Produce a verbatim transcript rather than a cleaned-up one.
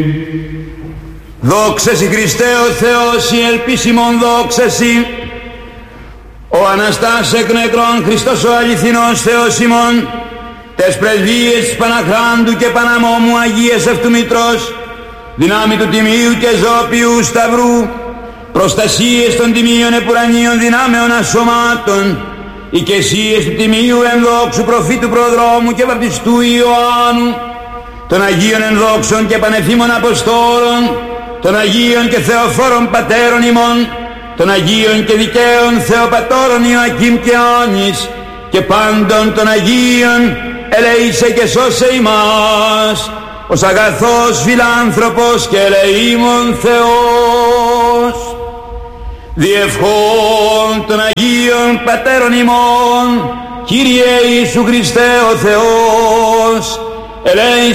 Δόξα Συ Χριστέ ο Θεός, η ελπίσιμον δόξα Συ. Ο Αναστάς εκ νεκρών Χριστός ο αληθινός Θεός ημών, τες πρεσβείες της Παναχράντου και Παναμόμου Αγίας αυτού Μητρός, δυνάμει του Τιμίου και Ζώπιου Σταυρού, προστασίες των Τιμίων επουρανίων δυνάμεων ασωμάτων, οικεσίες του Τιμίου ενδόξου προφήτου προδρόμου και βαπτιστού Ιωάννου, των Αγίων ενδόξων και πανεφήμων Αποστόλων, των Αγίων και Θεοφόρων Πατέρων ημών, των Αγίων και δικαίων Θεοπατώρων Ιωακήμ και Άνης, και πάντων των Αγίων, ελεήσε και σώσε ημάς, ως αγαθός φιλάνθρωπος και ελεήμων Θεός. Διευχών των Αγίων Πατέρων ημών, Κύριε Ιησού Χριστέ ο Θεός, ελέησον